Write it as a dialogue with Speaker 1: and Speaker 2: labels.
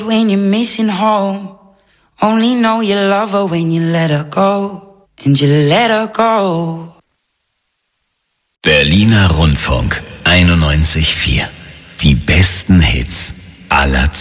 Speaker 1: When you're missing home, only know you love her when you let her go, and you let her go.
Speaker 2: Berliner Rundfunk 91,4. Die besten Hits aller Zeiten.